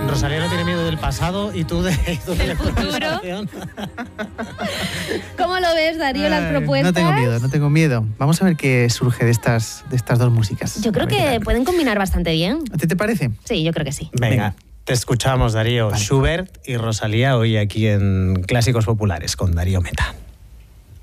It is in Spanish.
Rosalía no tiene miedo del pasado y tú del futuro. ¿Cómo lo ves, Darío, las propuestas? No tengo miedo. Vamos a ver qué surge de estas dos músicas. Yo creo que pueden combinar bastante bien. ¿A ti te parece? Sí, yo creo que sí. Venga. Te escuchamos, Darío. Vale. Schubert y Rosalía hoy aquí en Clásicos Populares con Darío Meta.